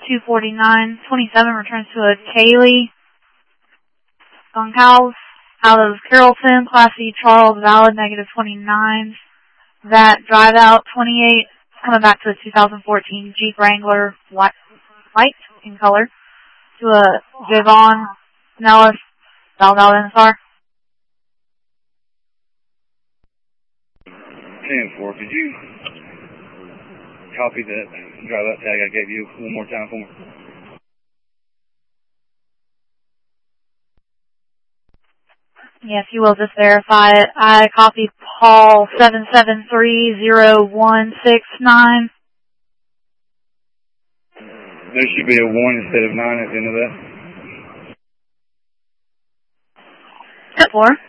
249.27 returns to a Kaylee Goncalves out of Carrollton, Class E Charles, valid -29. That drive out 28, coming back to a 2014 Jeep Wrangler white in color to a Javon Nellis, valid NSR. 10-4, could you copy that drive out tag I gave you one more time for me? Yes, you will just verify it. I copied Paul 7730169. There should be a 1 instead of 9 at the end of that. 10-4.